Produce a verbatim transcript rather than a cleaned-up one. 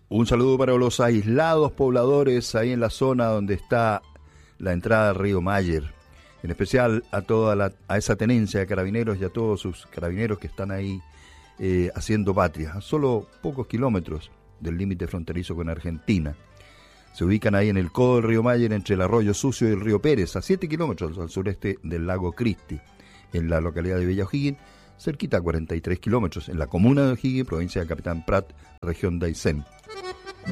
Un saludo para los aislados pobladores ahí en la zona donde está la entrada al río Mayer. En especial a toda la, a esa tenencia de carabineros y a todos sus carabineros que están ahí eh, haciendo patria, a solo pocos kilómetros del límite fronterizo con Argentina. Se ubican ahí en el codo del río Mayer, entre el arroyo Sucio y el río Pérez, a siete kilómetros al sureste del lago Cristi, en la localidad de Villa O'Higgins, cerquita a cuarenta y tres kilómetros, en la comuna de O'Higgins, provincia de Capitán Prat, región de Aysén.